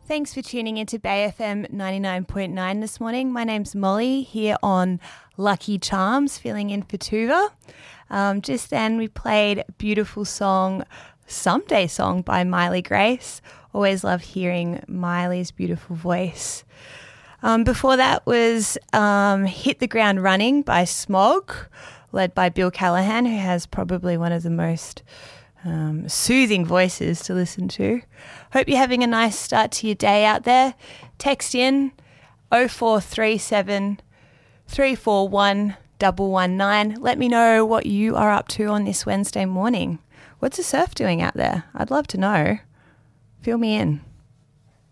Thanks for tuning into Bay FM 99.9 this morning. My name's Molly here on Lucky Charms, filling in for Tuva. Just then we played a beautiful song, Someday Song by Miley Grace. Always love hearing Miley's beautiful voice. Before that was Hit the Ground Running by Smog, led by Bill Callahan, who has probably one of the most soothing voices to listen to. Hope you're having a nice start to your day out there. Text in 0437 341 119. Let me know what you are up to on this Wednesday morning. What's the surf doing out there? I'd love to know. Fill me in.